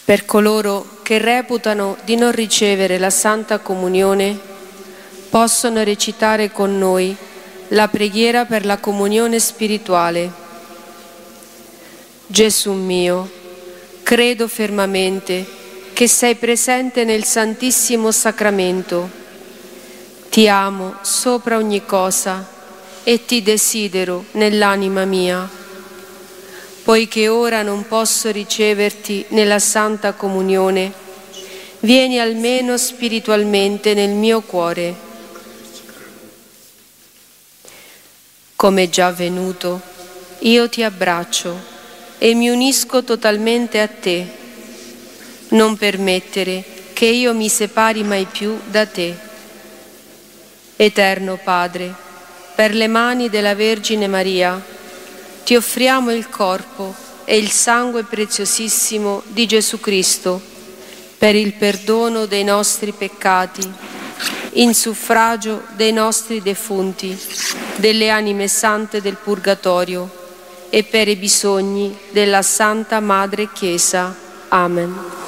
Per coloro che reputano di non ricevere la Santa Comunione, possono recitare con noi la preghiera per la comunione spirituale. Gesù mio, credo fermamente che sei presente nel Santissimo Sacramento. Ti amo sopra ogni cosa e ti desidero nell'anima mia. Poiché ora non posso riceverti nella Santa Comunione, vieni almeno spiritualmente nel mio cuore. Come già avvenuto, io ti abbraccio e mi unisco totalmente a te. Non permettere che io mi separi mai più da te. Eterno Padre, per le mani della Vergine Maria, ti offriamo il corpo e il sangue preziosissimo di Gesù Cristo per il perdono dei nostri peccati, in suffragio dei nostri defunti, delle anime sante del Purgatorio e per i bisogni della Santa Madre Chiesa. Amen.